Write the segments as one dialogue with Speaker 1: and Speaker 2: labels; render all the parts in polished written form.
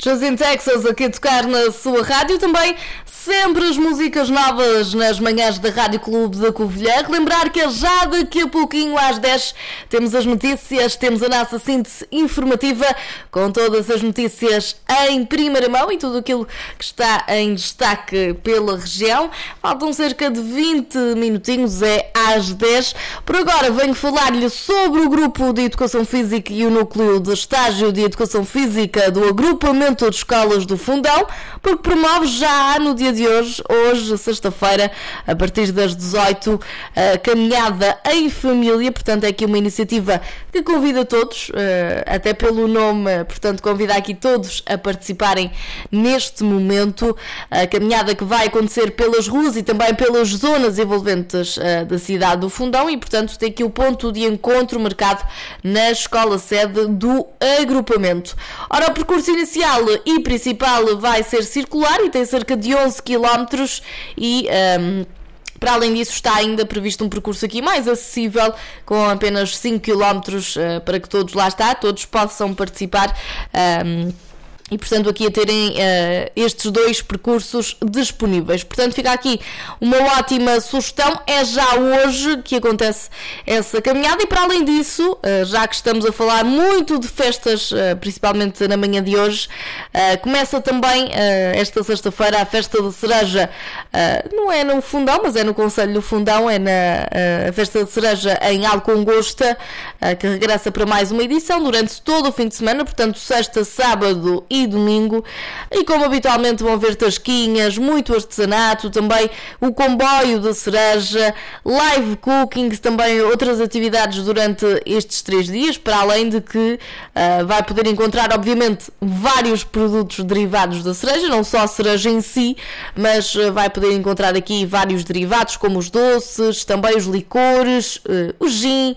Speaker 1: Just in Texas, aqui a tocar na sua rádio. Também sempre as músicas novas nas manhãs da Rádio Clube da Covilhã. Lembrar que já daqui a pouquinho às 10 temos as notícias, temos a nossa síntese informativa com todas as notícias em primeira mão e tudo aquilo que está em destaque pela região. Faltam cerca de 20 minutinhos, é às 10. Por agora venho falar-lhe sobre o Grupo de Educação Física e o Núcleo de Estágio de Educação Física do Agrupamento de Escolas do Fundão, porque promove já no dia de hoje, sexta-feira, a partir das 18, a caminhada em família. Portanto, é aqui uma iniciativa que convida todos, até pelo nome, portanto, convida aqui todos a participarem neste momento. A caminhada que vai acontecer pelas ruas e também pelas zonas envolventes da cidade do Fundão e, portanto, tem aqui o ponto de encontro marcado na escola-sede do agrupamento. Ora, o percurso inicial e principal vai ser circular e tem cerca de 11 km e... para além disso, está ainda previsto um percurso aqui mais acessível, com apenas 5 km para que todos possam participar. E, portanto, aqui a terem estes dois percursos disponíveis. Portanto, fica aqui uma ótima sugestão. É já hoje que acontece essa caminhada. E, para além disso, já que estamos a falar muito de festas, principalmente na manhã de hoje, começa também esta sexta-feira a Festa da Cereja. Não é no Fundão, mas é no Concelho do Fundão. É na Festa da Cereja em Alcongosta, que regressa para mais uma edição durante todo o fim de semana. Portanto, sexta, sábado e domingo, e como habitualmente vão ver tasquinhas, muito artesanato, também o comboio da cereja, live cooking, também outras atividades durante estes 3 dias, para além de que vai poder encontrar, obviamente, vários produtos derivados da cereja, não só a cereja em si, mas vai poder encontrar aqui vários derivados, como os doces, também os licores, o gin,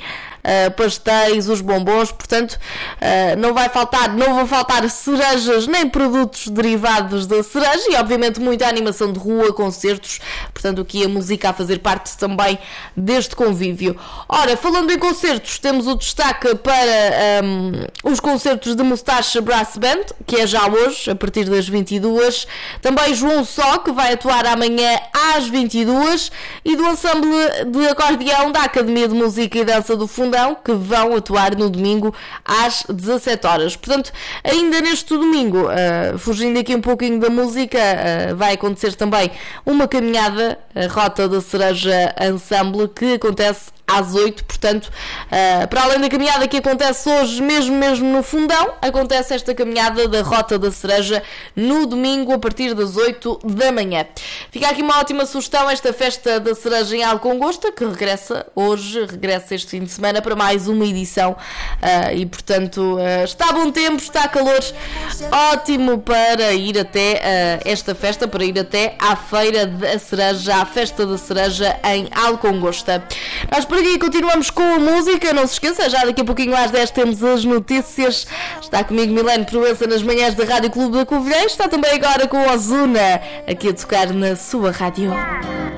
Speaker 1: pastéis, os bombons. Portanto, não vão faltar cerejas nem produtos derivados da cereja e, obviamente, muita animação de rua, concertos. Portanto, aqui a música a fazer parte também deste convívio. Ora, falando em concertos, temos o destaque para os concertos de Mustache Brass Band, que é já hoje, a partir das 22. Também João Só, que vai atuar amanhã às 22, e do ensemble de acordeão da Academia de Música e Dança do Fundão, que vão atuar no domingo às 17 horas. Portanto, ainda neste domingo, fugindo aqui um pouquinho da música, vai acontecer também uma caminhada, a Rota da Cereja Ensemble, que acontece às 8, portanto, para além da caminhada que acontece hoje mesmo no Fundão, acontece esta caminhada da Rota da Cereja no domingo a partir das 8 da manhã. Fica aqui uma ótima sugestão, esta Festa da Cereja em Alcongosta, que regressa este fim de semana para mais uma edição, e portanto está bom tempo, está calor, ótimo para ir até esta festa, para ir até à Feira da Cereja, à Festa da Cereja em Alcongosta. Nós por aqui continuamos com a música, não se esqueça, já daqui a pouquinho às 10 temos as notícias. Está comigo Milene Proença nas manhãs da Rádio Clube da Covilhã, está também agora com o Ozuna aqui a tocar na sua rádio.